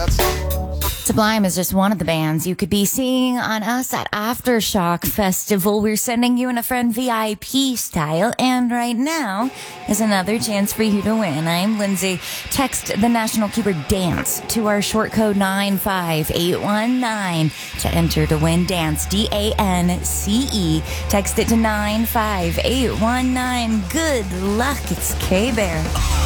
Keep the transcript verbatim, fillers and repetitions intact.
Sublime is just one of the bands you could be seeing on us at Aftershock Festival. We're sending you and a friend V I P style, and right now is another chance for you to win. I'm Lindsay. Text the national keyword dance to our short code nine five eight one nine to enter to win dance, D A N C E. Text it to nine five eight one nine. Good luck. It's K-Bear.